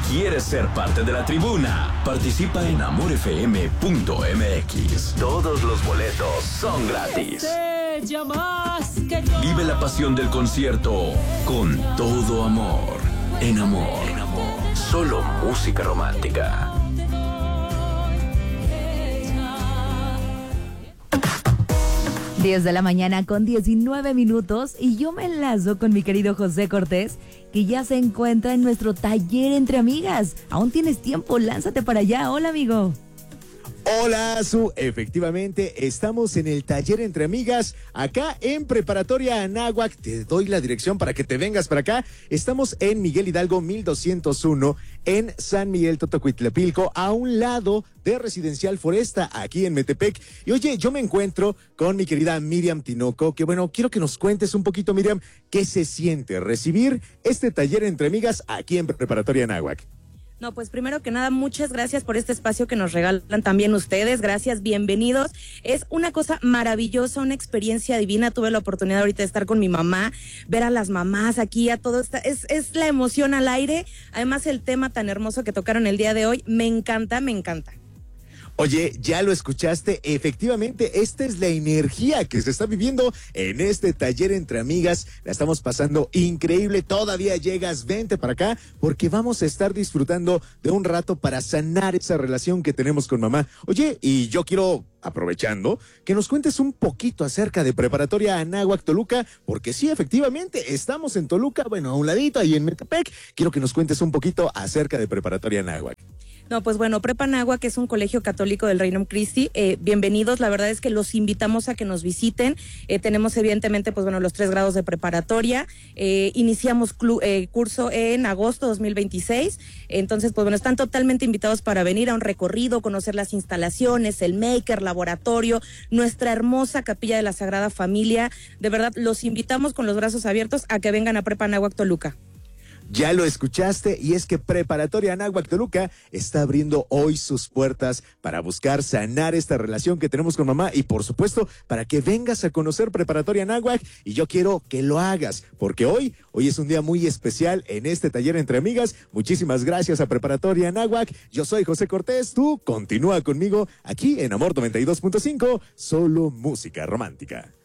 quieres ser parte de la tribuna, participa en amorfm.mx. Todos los boletos son gratis. Vive la pasión del concierto con todo amor. En Amor. Solo música romántica. 10 de la mañana con 19 minutos y yo me enlazo con mi querido José Cortés, que ya se encuentra en nuestro taller entre amigas. Aún tienes tiempo, lánzate para allá. Hola, amigo. Hola, efectivamente estamos en el taller entre amigas, acá en Preparatoria Anáhuac. Te doy la dirección para que te vengas para acá. Estamos en Miguel Hidalgo 1201, en San Miguel Totocuitlapilco, a un lado de Residencial Foresta, aquí en Metepec. Y oye, yo me encuentro con mi querida Miriam Tinoco, que bueno, quiero que nos cuentes un poquito, Miriam, qué se siente recibir este taller entre amigas aquí en Preparatoria Anáhuac. No, pues primero que nada, muchas gracias por este espacio que nos regalan también ustedes. Gracias, bienvenidos. Es una cosa maravillosa, una experiencia divina. Tuve la oportunidad ahorita de estar con mi mamá, ver a las mamás aquí, a todo esto. Es la emoción al aire. Además, el tema tan hermoso que tocaron el día de hoy, me encanta, me encanta. Oye, ya lo escuchaste, efectivamente, esta es la energía que se está viviendo en este taller entre amigas. La estamos pasando increíble, todavía llegas, vente para acá, porque vamos a estar disfrutando de un rato para sanar esa relación que tenemos con mamá. Oye, y yo quiero, aprovechando, que nos cuentes un poquito acerca de Preparatoria Anáhuac Toluca, porque sí, efectivamente, estamos en Toluca, bueno, a un ladito, ahí en Metepec. Quiero que nos cuentes un poquito acerca de Preparatoria Anáhuac. No, pues bueno, Prepa Anáhuac, que es un colegio católico del Reino Christi, bienvenidos. La verdad es que los invitamos a que nos visiten. Tenemos evidentemente, pues bueno, los 3 grados de preparatoria. Iniciamos curso en agosto 2026. Entonces, pues bueno, están totalmente invitados para venir a un recorrido, conocer las instalaciones, el maker, laboratorio, nuestra hermosa capilla de la Sagrada Familia. De verdad, los invitamos con los brazos abiertos a que vengan a Prepa Anáhuac Toluca. Ya lo escuchaste, y es que Preparatoria Anáhuac Toluca está abriendo hoy sus puertas para buscar sanar esta relación que tenemos con mamá, y por supuesto para que vengas a conocer Preparatoria Anáhuac. Y yo quiero que lo hagas, porque hoy es un día muy especial en este taller entre amigas. Muchísimas gracias a Preparatoria Anáhuac. Yo soy José Cortés, tú continúa conmigo aquí en Amor 92.5, solo música romántica.